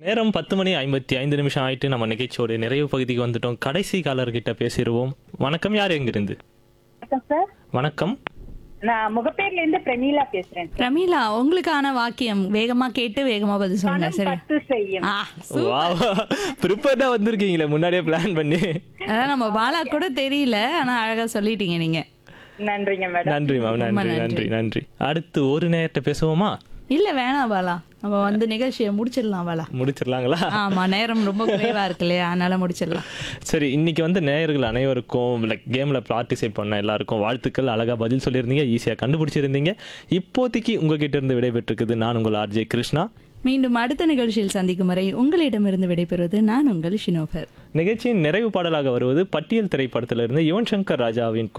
நேரம் 10:55 ஆயிட்டு நம்ம நிகழ்ச்சியோட நிறைவு பகுதிக்கு வந்துட்டோம். கடைசி காலர்கிட்ட பேசிடுவோம். வணக்கம், யார் எங்கிருந்து? வணக்கம் சார். வணக்கம். நான் முகப்பேர்ல இருந்து பிரமீளா பேசுறேன் சார். பிரமீளா, உங்களுக்கான வாக்கியம் வேகமா கேட்டு வேகமா பதில் சொல்லுங்க. பணம் சரி. பத்து செய்யும். வாவ், ப்ரிப்பேர்டா வந்திருக்கீங்களே, முன்னாடியே பிளான் பண்ணி. அதான் நம்ம பாலா கூட தெரியல, ஆனா அழகா சொல்லிட்டீங்க நீங்க. நன்றிங்க மேடம். நன்றி மேம், ரொம்ப நன்றி நன்றி நன்றி. அடுத்து ஒரு நேரத்தை பேசுவோமா? இல்ல வேணாம் பாலா, நம்ம வந்து நிகழ்ச்சியை முடிச்சிடலாம் பாலா. முடிச்சிடலாங்களா? ஆமா, நேரம் ரொம்ப குறைவா இருக்கு இல்லையா, அதனால முடிச்சிடலாம். சரி, இன்னைக்கு வந்து நேயர்கள் அனைவருக்கும் கேம்ல பார்ட்டிசிபேட் பண்ண எல்லாருக்கும் வாழ்த்துக்கள். அழகா பதில் சொல்லியிருந்தீங்க, ஈஸியா கண்டுபிடிச்சிருந்தீங்க. இப்போதைக்கு உங்ககிட்ட இருந்து விடைபெற்றிருக்குது நான் உங்கள் ஆர்ஜே கிருஷ்ணா. மீண்டும் அடுத்த நிகழ்ச்சியில் சந்திக்கும் வரை உங்களிடமிருந்து விடைபெறுவது நான் உங்கள் ஷினோபர். நிகழ்ச்சியின் நிறைவு பாடலாக வருவது பட்டியல் திரைப்படத்திலிருந்து யுவன் சங்கர் ராஜாவின்